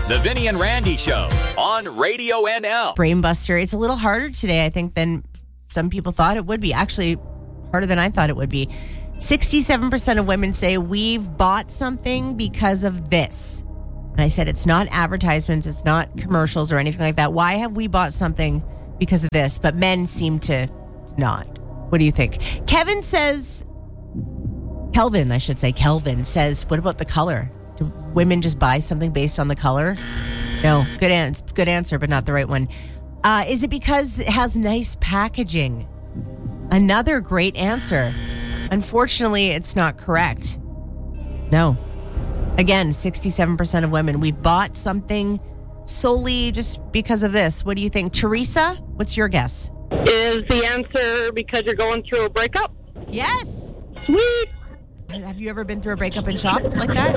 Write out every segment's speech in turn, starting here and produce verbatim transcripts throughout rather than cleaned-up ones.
The Vinny and Randy Show on Radio N L. Brainbuster. It's a little harder today, I think, than some people thought it would be. Actually, harder than I thought it would be. sixty-seven percent of women say we've bought something because of this. And I said it's not advertisements, it's not commercials or anything like that. Why have we bought something because of this? But men seem to not. What do you think? Kevin says, Kelvin, I should say, Kelvin says, what about the color? Do women just buy something based on the color? No. Good, an- good answer, but not the right one. Uh, is it because it has nice packaging? Another great answer. Unfortunately, it's not correct. No. Again, sixty-seven percent of women, we've bought something solely just because of this. What do you think? Teresa, what's your guess? Is the answer because you're going through a breakup? Yes. Sweet. Have you ever been through a breakup and shopped like that?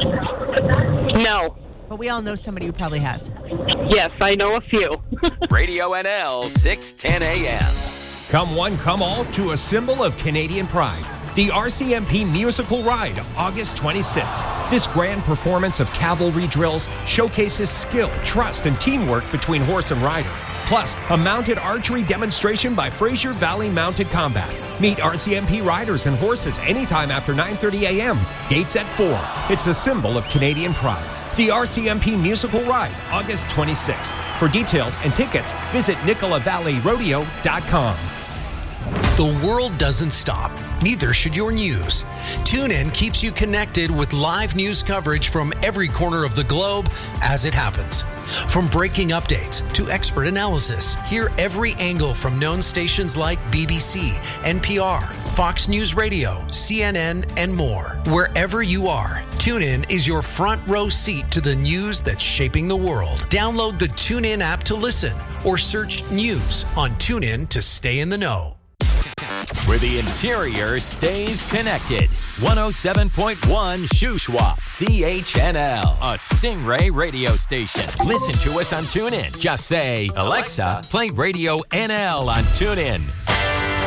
No. But we all know somebody who probably has. Yes, I know a few. Radio N L, six ten a.m. Come one, come all to a symbol of Canadian pride. The R C M P Musical Ride, August twenty-sixth. This grand performance of cavalry drills showcases skill, trust, and teamwork between horse and rider. Plus, a mounted archery demonstration by Fraser Valley Mounted Combat. Meet R C M P riders and horses anytime after nine thirty a.m. Gates at four. It's a symbol of Canadian pride. The R C M P Musical Ride, August twenty-sixth. For details and tickets, visit nicola valley rodeo dot com. The world doesn't stop. Neither should your news. TuneIn keeps you connected with live news coverage from every corner of the globe as it happens. From breaking updates to expert analysis, hear every angle from known stations like B B C, N P R, Fox News Radio, C N N, and more. Wherever you are, TuneIn is your front row seat to the news that's shaping the world. Download the TuneIn app to listen or search news on TuneIn to stay in the know. Where the interior stays connected. one oh seven point one Shuswap, C H N L, a Stingray radio station. Listen to us on TuneIn. Just say, Alexa, play Radio N L on TuneIn.